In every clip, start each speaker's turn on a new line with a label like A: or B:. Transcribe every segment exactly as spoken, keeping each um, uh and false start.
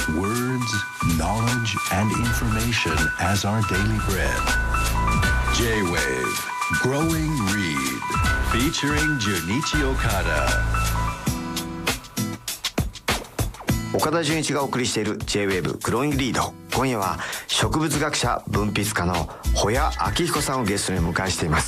A: Words, knowledge, and information as our daily bread. J-Wave Growing Read featuring Junichi Okada.
B: 岡田准一がお送りしている J-ウェーブ Growing Read。今夜は植物学者文筆家の保谷明彦さんをゲストにお迎えしています。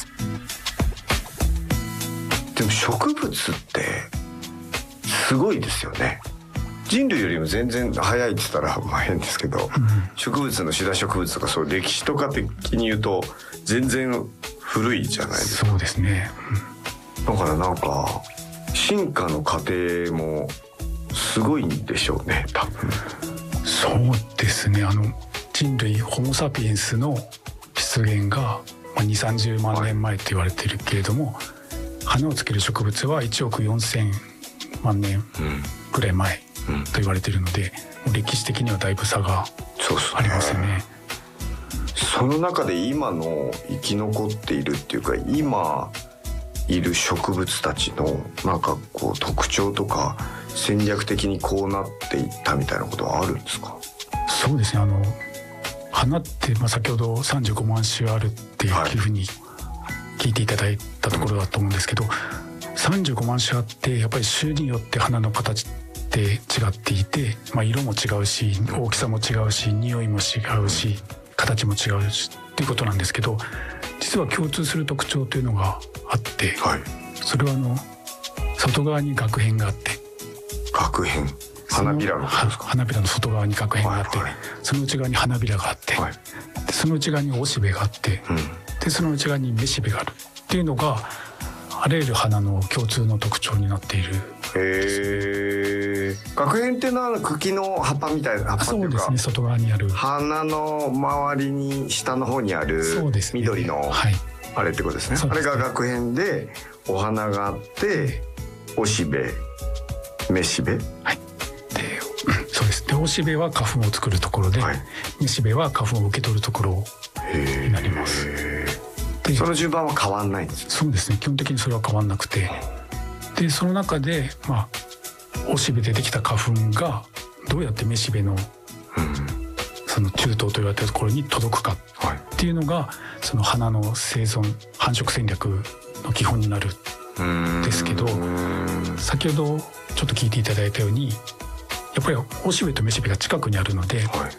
B: でも植物ってすごいですよね。人類よりも全然早いって言ったらまあ変ですけど、うん、植物のシダ植物とかそう歴史とか的に言うと全然古いじゃないですか。
C: そうですね、
B: うん、だからなんか進化の過程もすごいんでしょうね多分。
C: そうですね、あの人類ホモ・サピエンスの出現がにじゅう、さんじゅうまんねんまえと言われているけれども、はい、花をつける植物はいちおくよんせんまんねんぐらい前と言われているので、うん、歴史的にはだいぶ差がありますよね。
B: その中で今の生き残っているっていうか今いる植物たちのなんかこう特徴とか戦略的にこうなっていったみたいなことはあるんですか？
C: そうですね、あの花って、まあ、先ほどさんじゅうごまんしゅあるっていうふうに聞いていただいたところだと思うんですけど、さんじゅうごまんしゅあってやっぱり種によって花の形って違っていて、まあ、色も違うし大きさも違うし匂いも違うし形も違うしっていうことなんですけど、実は共通する特徴というのがあって、はい、それはあの外側に萼片があって、
B: 萼片花びらのことですか？
C: 花びらの外側に萼片があって、はいはい、その内側に花びらがあって、はい、でその内側におしべがあって、うん、でその内側にめしべがあるっていうのがあらゆる花の共通の特徴になっている。
B: へー、萼片っていうのは茎の葉っぱみたいな葉っぱっていうか、
C: そうですね、外側にある
B: 花の周りに下の方にある緑の、ね、はい、あれってことですね。あれが萼片でお花があっておしべめしべ、
C: はい、でそうです。でおしべは花粉を作るところで、はい、めしべは花粉を受け取るところになります。
B: でその順番は変わんないんですか？
C: そうですね、基本的にそれは変わんなくて、でその中で、まあ、おしべでできた花粉がどうやってめしべの、うん、その中東と言われているところに届くかっていうのが、はい、その花の生存繁殖戦略の基本になるんですけど、先ほどちょっと聞いていただいたようにやっぱりおしべとめしべが近くにあるので、はい、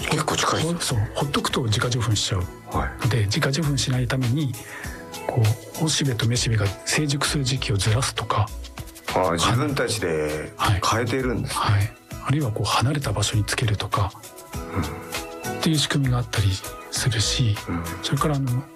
B: 結構近いですね。
C: そうほっとくと自家受粉しちゃうので、はい、自家受粉しないためにこうおしべとめしべが成熟する時期をずらすとか、
B: ああ自分たちで変えているんですね、
C: はいはい、あるいはこう離れた場所につけるとか、うん、っていう仕組みがあったりするし、うん、それからあの